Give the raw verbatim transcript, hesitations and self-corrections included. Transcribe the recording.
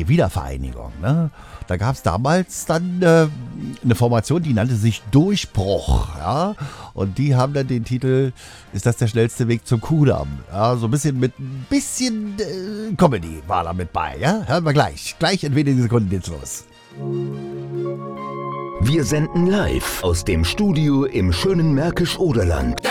die Wiedervereinigung. Ne? Da gab es damals dann äh, eine Formation, die nannte sich Durchbruch. Ja? Und die haben dann den Titel, ist das der schnellste Weg zum Kudamm? Ja, so ein bisschen mit ein bisschen äh, Comedy war da mit bei. Ja? Hören wir gleich. Gleich in wenigen Sekunden geht's los. Wir senden live aus dem Studio im schönen Märkisch-Oderland.